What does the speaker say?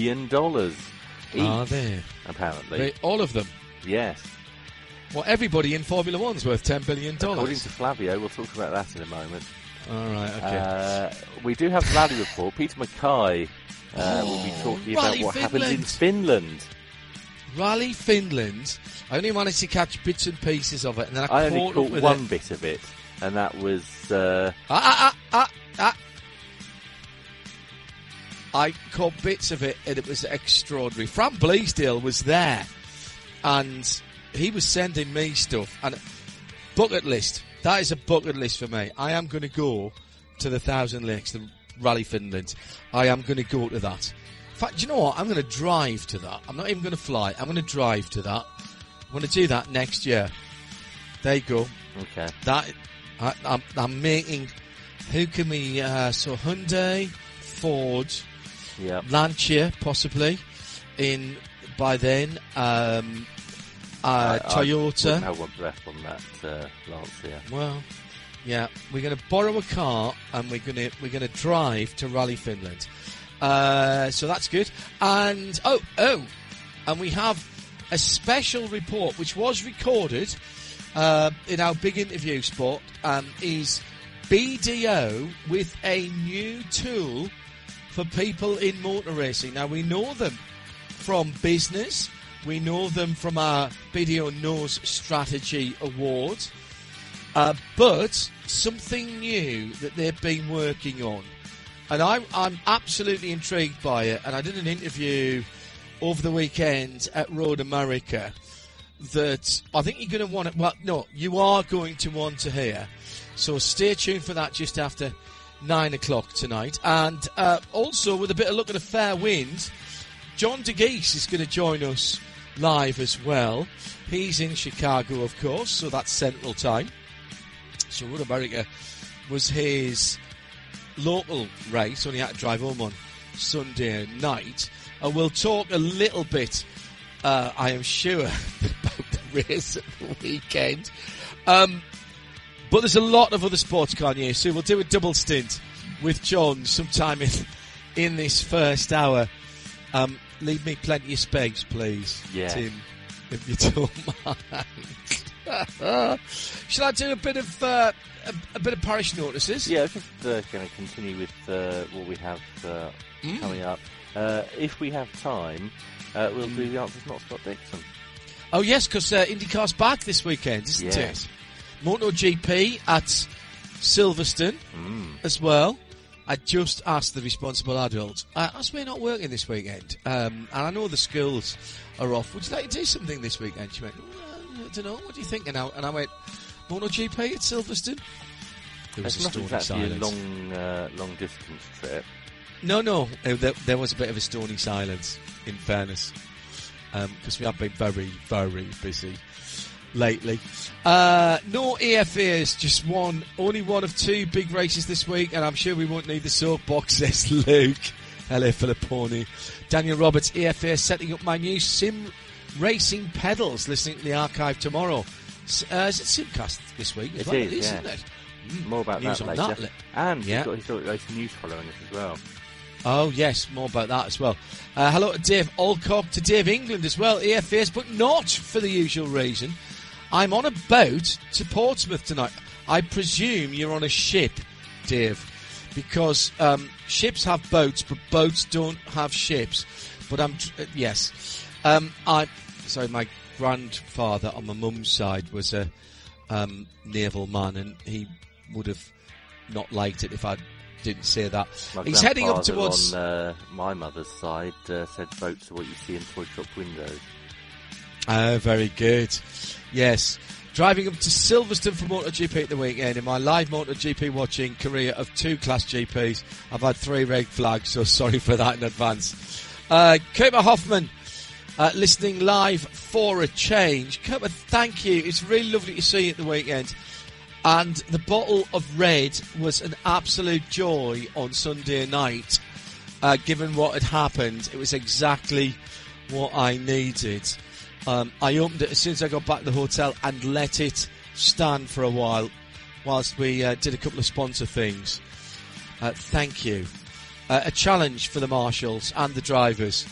billion each. Are they? Apparently. All of them? Yes. Well, everybody in Formula One's worth $10 billion. According to Flavio, we'll talk about that in a moment. All right, okay. We do have a rally report. Peter Mackay will be talking about what happened in Finland. Rally Finland. I only managed to catch bits and pieces of it, and then I only caught one bit of it, and that was... I caught bits of it, and it was extraordinary. Fran Bleasdale was there, and he was sending me stuff. And bucket list. That is a bucket list for me. I am going to go to the Thousand Lakes, the Rally Finland. I am going to go to that. In fact, do you know what? I'm going to drive to that. I'm not even going to fly. I'm going to drive to that. I'm going to do that next year. There you go. Okay. That I'm making. Who can we? So Hyundai, Ford, Lancia possibly. By then, Toyota. I wouldn't have one breath on that Lancia. Well, yeah, we're going to borrow a car and we're going to drive to Rally Finland. So that's good. And and we have a special report which was recorded in our big interview spot. Is BDO with a new tool for people in motor racing. Now we know them from business. We know them from our BDO Knows Strategy Awards. But something new that they've been working on. And I'm absolutely intrigued by it. And I did an interview over the weekend at Road America that I think you're going to want to... Well, no, you are going to want to hear. So stay tuned for that just after 9 o'clock tonight. And also, with a bit of luck and a fair wind, John DeGeese is going to join us live as well. He's in Chicago, of course, so that's Central Time. So Road America was his local race, only had to drive home on Sunday night. We'll talk a little bit, I am sure, about the race at the weekend. But there's a lot of other sports, Kanye, so we'll do a double stint with John sometime in this first hour. Leave me plenty of space, please, Tim, if you don't mind. Shall I do a bit of parish notices? Yeah, just going to continue with what we have coming up. If we have time, we'll do the Answers Not Scott Dixon. Oh yes, because IndyCar's back this weekend, isn't it? MotoGP at Silverstone as well. I just asked the responsible adult, as we're not working this weekend, and I know the schools are off, would you like to do something this weekend? She went, I don't know, what are you thinking now? And I went, MotoGP at Silverstone? There was a stony silence. A long distance trip. No, there was a bit of a stony silence, in fairness, because we have been very, very busy lately. No EFAs, just only one of two big races this week, and I'm sure we won't need the soapbox, says Luke. Hello, Filipponi. Daniel Roberts, EFA setting up my new sim racing pedals, listening to the archive tomorrow. Is it Simcast this week? It is, isn't it? More about news that on later. That. And you've got historic racing news following us as well. Oh, yes, more about that as well. Hello to Dave Alcock, to Dave England as well, EFAs, but not for the usual reason. I'm on a boat to Portsmouth tonight. I presume you're on a ship, Dave, because ships have boats, but boats don't have ships. But yes. My grandfather on my mum's side was a naval man, and he would have not liked it if I didn't say that. He's heading up towards... on my mother's side said boats are what you see in toy shop windows. Very good. Yes. Driving up to Silverstone for MotoGP at the weekend. In my live MotoGP watching career of 2 Class GPs, I've had 3 red flags, so sorry for that in advance. Cooper Hoffman, listening live for a change. Cooper, thank you. It's really lovely to see you at the weekend. And the bottle of red was an absolute joy on Sunday night, given what had happened. It was exactly what I needed. I opened it as soon as I got back to the hotel and let it stand for a while whilst we did a couple of sponsor things. Thank you. A challenge for the marshals and the drivers.